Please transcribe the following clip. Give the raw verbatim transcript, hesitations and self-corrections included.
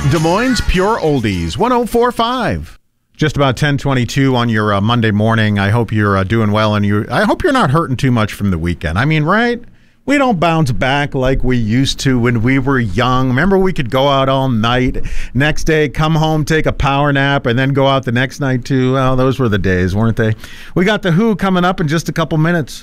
Des Moines Pure Oldies, one oh four point five. Just about ten twenty-two on your uh, Monday morning. I hope you're uh, doing well, and you. I hope you're not hurting too much from the weekend. I mean, right? We don't bounce back like we used to when we were young. Remember, we could go out all night, next day come home, take a power nap, and then go out the next night too. Well, those were the days, weren't they? We got The Who coming up in just a couple minutes.